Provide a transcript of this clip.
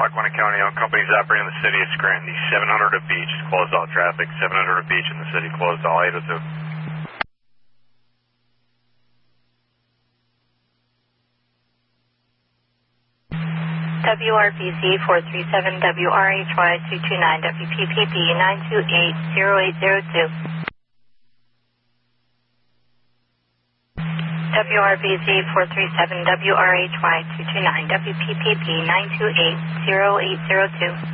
Lackawanna County owned companies operating in the city of Scranton. 700 at Beach is closed all traffic. 700 at Beach in the city closed all 802. WRBZ 437, WRHY 229, WPPB 928-0802. WRBZ 437, WRHY 229, WPPB 928-0802.